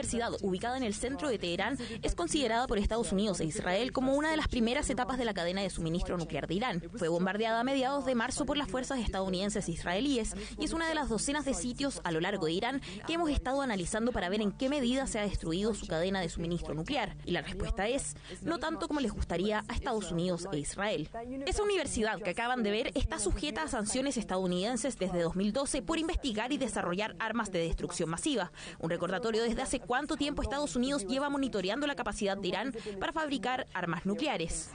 universidad, ubicada en el centro de Teherán, es considerada por Estados Unidos e Israel como una de las primeras etapas de la cadena de suministro nuclear de Irán. Fue bombardeada a mediados de marzo por las fuerzas estadounidenses e israelíes y es una de las docenas de sitios a lo largo de Irán que hemos estado analizando para ver en qué medida se ha destruido su cadena de suministro nuclear. Y la respuesta es, no tanto como les gustaría a Estados Unidos e Israel. Esa universidad que acaban de ver está sujeta a sanciones estadounidenses desde 2012 por investigar y desarrollar armas de destrucción masiva. Un recordatorio desde hace cuánto tiempo Estados Unidos lleva monitoreando la capacidad de Irán para fabricar armas nucleares.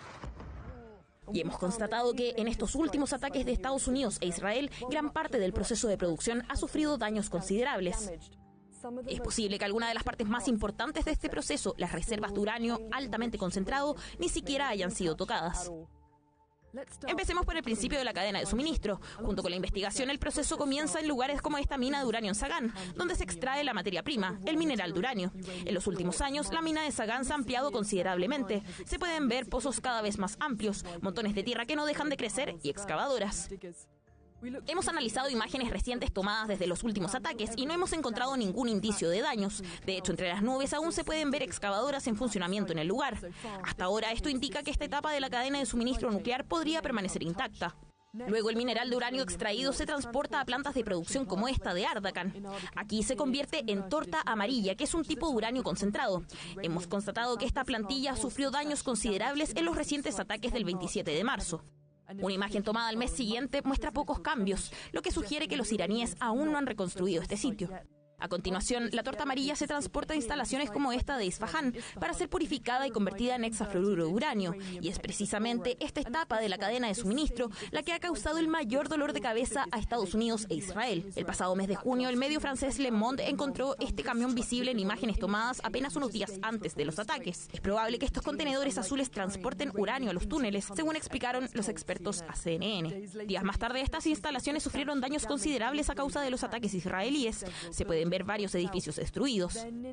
Y hemos constatado que en estos últimos ataques de Estados Unidos e Israel, gran parte del proceso de producción ha sufrido daños considerables. Es posible que alguna de las partes más importantes de este proceso, las reservas de uranio altamente concentrado, ni siquiera hayan sido tocadas. Empecemos por el principio de la cadena de suministro. Junto con la investigación, el proceso comienza en lugares como esta mina de uranio en Sagan, donde se extrae la materia prima, el mineral de uranio. En los últimos años, la mina de Sagan se ha ampliado considerablemente. Se pueden ver pozos cada vez más amplios, montones de tierra que no dejan de crecer y excavadoras. Hemos analizado imágenes recientes tomadas desde los últimos ataques y no hemos encontrado ningún indicio de daños. De hecho, entre las nubes aún se pueden ver excavadoras en funcionamiento en el lugar. Hasta ahora, esto indica que esta etapa de la cadena de suministro nuclear podría permanecer intacta. Luego, el mineral de uranio extraído se transporta a plantas de producción como esta de Ardakan. Aquí se convierte en torta amarilla, que es un tipo de uranio concentrado. Hemos constatado que esta plantilla sufrió daños considerables en los recientes ataques del 27 de marzo. Una imagen tomada al mes siguiente muestra pocos cambios, lo que sugiere que los iraníes aún no han reconstruido este sitio. A continuación, la torta amarilla se transporta a instalaciones como esta de Isfahán para ser purificada y convertida en hexafluoruro de uranio. Y es precisamente esta etapa de la cadena de suministro la que ha causado el mayor dolor de cabeza a Estados Unidos e Israel. El pasado mes de junio, el medio francés Le Monde encontró este camión visible en imágenes tomadas apenas unos días antes de los ataques. Es probable que estos contenedores azules transporten uranio a los túneles, según explicaron los expertos a CNN. Días más tarde, estas instalaciones sufrieron daños considerables a causa de los ataques israelíes. Se pueden ver varios edificios destruidos.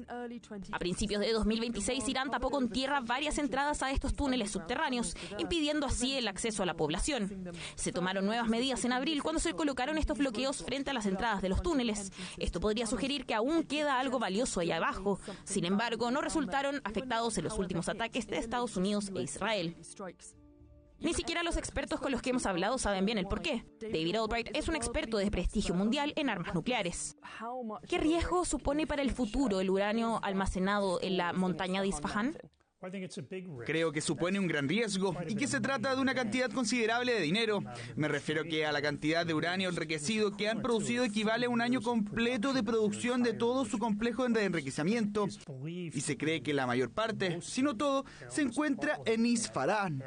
A principios de 2026, Irán tapó con tierra varias entradas a estos túneles subterráneos, impidiendo así el acceso a la población. Se tomaron nuevas medidas en abril cuando se colocaron estos bloqueos frente a las entradas de los túneles. Esto podría sugerir que aún queda algo valioso allá abajo. Sin embargo, no resultaron afectados en los últimos ataques de Estados Unidos e Israel. Ni siquiera los expertos con los que hemos hablado saben bien el porqué. David Albright es un experto de prestigio mundial en armas nucleares. ¿Qué riesgo supone para el futuro el uranio almacenado en la montaña de Isfahán? Creo que supone un gran riesgo y que se trata de una cantidad considerable de dinero. Me refiero que a la cantidad de uranio enriquecido que han producido equivale a un año completo de producción de todo su complejo de enriquecimiento. Y se cree que la mayor parte, si no todo, se encuentra en Isfahán.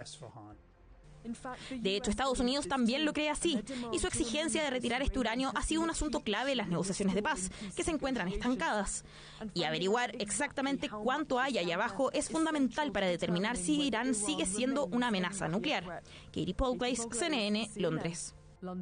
De hecho, Estados Unidos también lo cree así, y su exigencia de retirar este uranio ha sido un asunto clave en las negociaciones de paz, que se encuentran estancadas. Y averiguar exactamente cuánto hay allá abajo es fundamental para determinar si Irán sigue siendo una amenaza nuclear. Katie Polglaze, CNN, Londres.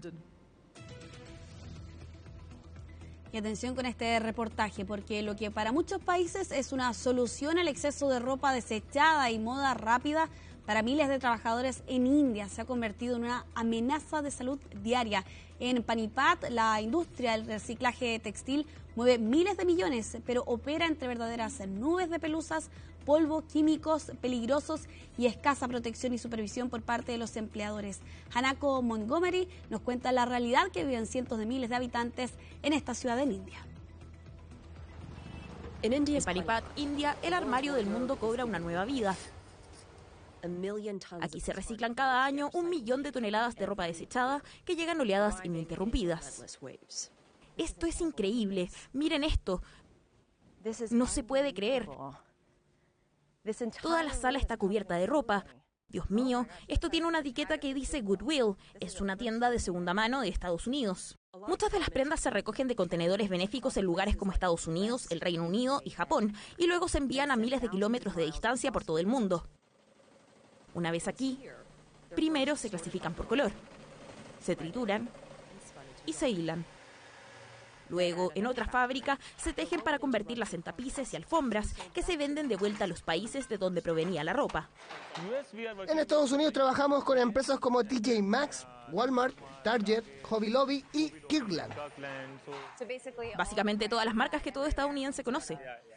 Y atención con este reportaje, porque lo que para muchos países es una solución al exceso de ropa desechada y moda rápida, para miles de trabajadores en India se ha convertido en una amenaza de salud diaria. En Panipat, la industria del reciclaje textil mueve miles de millones, pero opera entre verdaderas nubes de pelusas, polvo, químicos peligrosos y escasa protección y supervisión por parte de los empleadores. Hanako Montgomery nos cuenta la realidad que viven cientos de miles de habitantes en esta ciudad en India. En Panipat, India, el armario del mundo cobra una nueva vida. Aquí se reciclan cada año 1 millón de toneladas de ropa desechada que llegan oleadas ininterrumpidas. Esto es increíble. Miren esto. No se puede creer. Toda la sala está cubierta de ropa. Dios mío, esto tiene una etiqueta que dice Goodwill. Es una tienda de segunda mano de Estados Unidos. Muchas de las prendas se recogen de contenedores benéficos en lugares como Estados Unidos, el Reino Unido y Japón, y luego se envían a miles de kilómetros de distancia por todo el mundo. Una vez aquí, primero se clasifican por color, se trituran y se hilan. Luego, en otra fábrica, se tejen para convertirlas en tapices y alfombras que se venden de vuelta a los países de donde provenía la ropa. En Estados Unidos trabajamos con empresas como TJ Maxx, Walmart, Target, Hobby Lobby y Kirkland. Básicamente todas las marcas que todo estadounidense conoce.